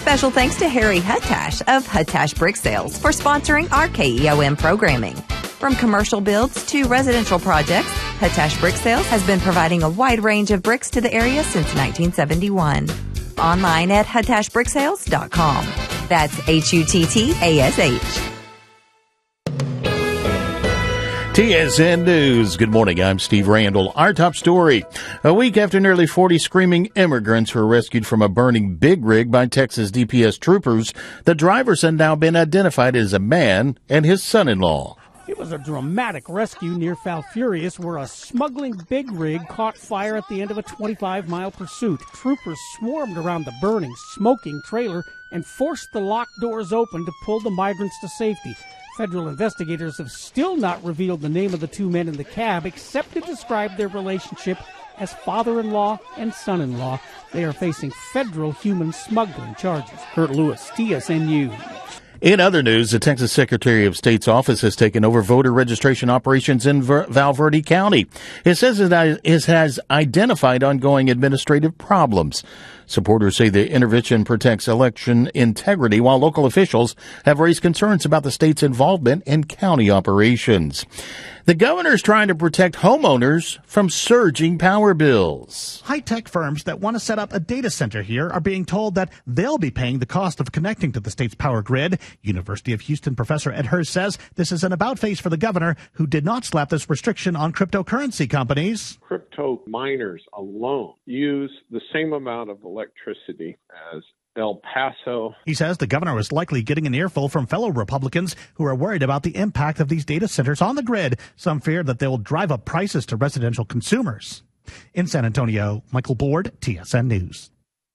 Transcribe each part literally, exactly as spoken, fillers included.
Special thanks to Harry Huttash of Huttash Brick Sales for sponsoring our K E O M programming. From commercial builds to residential projects, Huttash Brick Sales has been providing a wide range of bricks to the area since nineteen seventy-one. Online at huttash brick sales dot com. That's H U T T A S H. T S N News. Good morning. I'm Steve Randall. Our top story. A week after nearly forty screaming immigrants were rescued from a burning big rig by Texas D P S troopers, the drivers have now been identified as a man and his son-in-law. It was a dramatic rescue near Falfurrias where a smuggling big rig caught fire at the end of a twenty-five mile pursuit. Troopers swarmed around the burning, smoking trailer and forced the locked doors open to pull the migrants to safety. Federal investigators have still not revealed the name of the two men in the cab, except to describe their relationship as father-in-law and son-in-law. They are facing federal human smuggling charges. Kurt Lewis, T S N News. In other news, the Texas Secretary of State's office has taken over voter registration operations in Ver- Val Verde County. It says it has identified ongoing administrative problems. Supporters say the intervention protects election integrity, while local officials have raised concerns about the state's involvement in county operations. The governor is trying to protect homeowners from surging power bills. High-tech firms that want to set up a data center here are being told that they'll be paying the cost of connecting to the state's power grid. University of Houston professor Ed Hurst says this is an about-face for the governor, who did not slap this restriction on cryptocurrency companies. Crypto miners alone use the same amount of electricity as El Paso. He says the governor is likely getting an earful from fellow Republicans who are worried about the impact of these data centers on the grid. Some fear that they will drive up prices to residential consumers. In San Antonio, Michael Board, T S N News.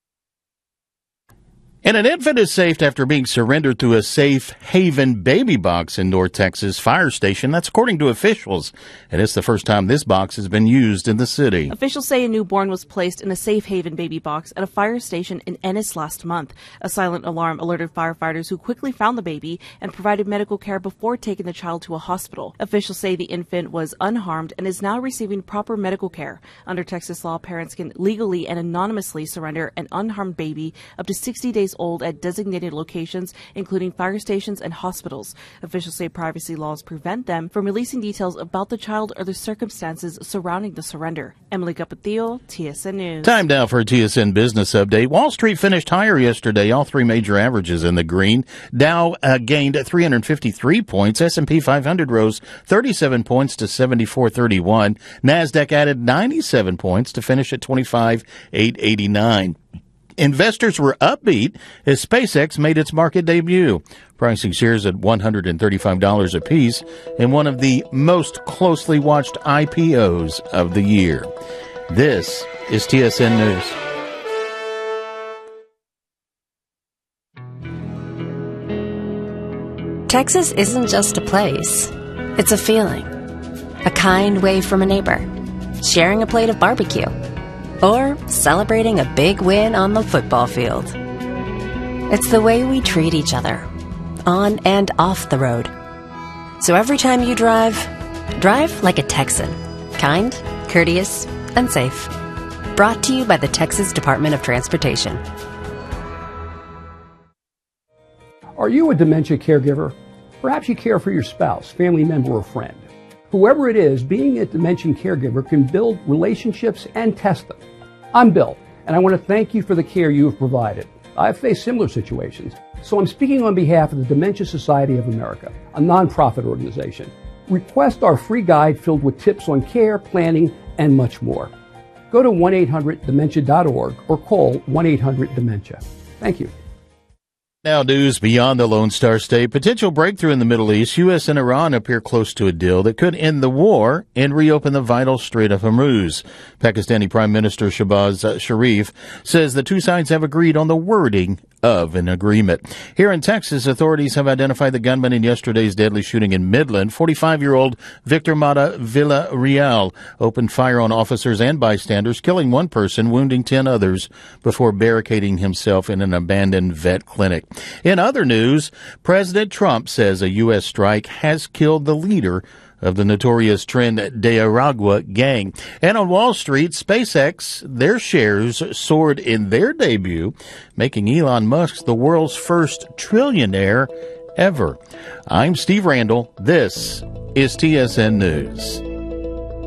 And an infant is saved after being surrendered to a safe haven baby box in North Texas fire station. That's according to officials. And it's the first time this box has been used in the city. Officials say a newborn was placed in a safe haven baby box at a fire station in Ennis last month. A silent alarm alerted firefighters, who quickly found the baby and provided medical care before taking the child to a hospital. Officials say the infant was unharmed and is now receiving proper medical care. Under Texas law, parents can legally and anonymously surrender an unharmed baby up to sixty days old at designated locations, including fire stations and hospitals. Officials say privacy laws prevent them from releasing details about the child or the circumstances surrounding the surrender. Emily Capatillo, T S N News. Time now for a T S N business update. Wall Street finished higher yesterday. All three major averages in the green. Dow uh, gained three hundred fifty-three points. S and P five hundred rose thirty-seven points to seventy-four thirty-one. NASDAQ added ninety-seven points to finish at twenty-five eight eighty-nine. Investors were upbeat as SpaceX made its market debut, pricing shares at one hundred thirty-five dollars apiece in one of the most closely watched I P Os of the year. This is T S N News. Texas isn't just a place. It's a feeling. A kind wave from a neighbor. Sharing a plate of barbecue. Or celebrating a big win on the football field. It's the way we treat each other, on and off the road. So every time you drive, drive like a Texan. Kind, courteous, and safe. Brought to you by the Texas Department of Transportation. Are you a dementia caregiver? Perhaps you care for your spouse, family member, or friend. Whoever it is, being a dementia caregiver can build relationships and test them. I'm Bill, and I want to thank you for the care you have provided. I've faced similar situations, so I'm speaking on behalf of the Dementia Society of America, a nonprofit organization. Request our free guide filled with tips on care, planning, and much more. Go to one eight hundred dementia dot org or call one eight hundred dementia. Thank you. Now news beyond the Lone Star State. Potential breakthrough in the Middle East. U S and Iran appear close to a deal that could end the war and reopen the vital Strait of Hormuz. Pakistani Prime Minister Shehbaz Sharif says the two sides have agreed on the wording of an agreement. Here in Texas, authorities have identified the gunman in yesterday's deadly shooting in Midland. forty-five-year-old Victor Mata Villarreal opened fire on officers and bystanders, killing one person, wounding ten others, before barricading himself in an abandoned vet clinic. In other news, President Trump says a U S strike has killed the leader of the notorious Tren de Aragua gang. And on Wall Street, SpaceX, their shares soared in their debut, making Elon Musk the world's first trillionaire ever. I'm Steve Randall. This is T S N News.